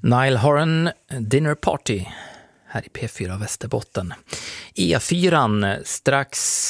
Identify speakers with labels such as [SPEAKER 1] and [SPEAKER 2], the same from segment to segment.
[SPEAKER 1] Niall Horan, Dinner Party, här i P4 Västerbotten. E4 strax,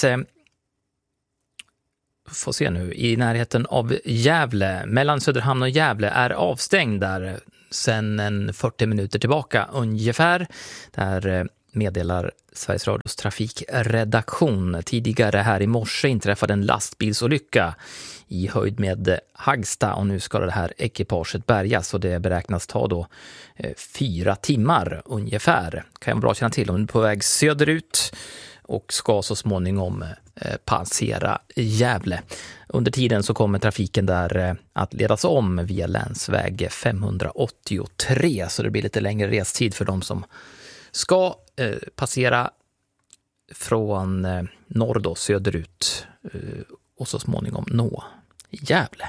[SPEAKER 1] får se nu, i närheten av Gävle, mellan Söderhamn och Gävle, är avstängd där sedan en 40 minuter tillbaka ungefär. Där meddelar Sveriges Radios trafikredaktion. Tidigare här i morse inträffade en lastbilsolycka i höjd med Hagsta och nu ska det här ekipaget bärgas och det beräknas ta då 4 timmar ungefär. Kan jag bra känna till om du är på väg söderut och ska så småningom passera Gävle. Under tiden så kommer trafiken där att ledas om via länsväg 583 så det blir lite längre restid för de som ska passera från norr då, söderut och så småningom nå Gävle.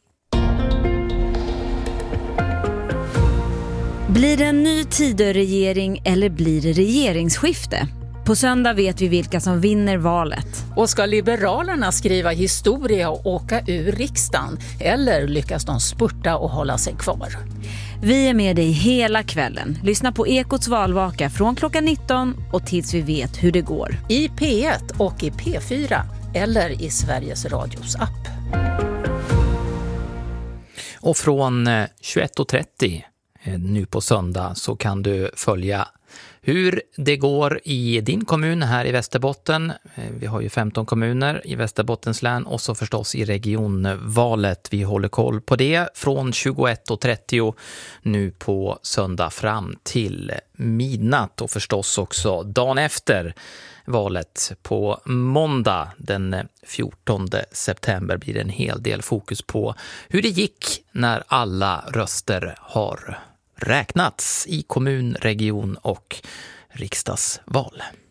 [SPEAKER 2] Blir det en ny Tidöregering eller blir det regeringsskifte? På söndag vet vi vilka som vinner valet.
[SPEAKER 3] Och ska Liberalerna skriva historia och åka ur riksdagen? Eller lyckas de spurta och hålla sig kvar?
[SPEAKER 2] Vi är med dig hela kvällen. Lyssna på Ekots valvaka från klockan 19 och tills vi vet hur det går.
[SPEAKER 3] I P1 och i P4 eller i Sveriges Radios app.
[SPEAKER 1] Och från 21.30 nu på söndag så kan du följa hur det går i din kommun här i Västerbotten. Vi har ju 15 kommuner i Västerbottens län och så förstås i regionvalet. Vi håller koll på det från 21.30 nu på söndag fram till midnatt och förstås också dagen efter valet på måndag den 14 september blir det en hel del fokus på hur det gick när alla röster har räknats i kommun, region och riksdagsval.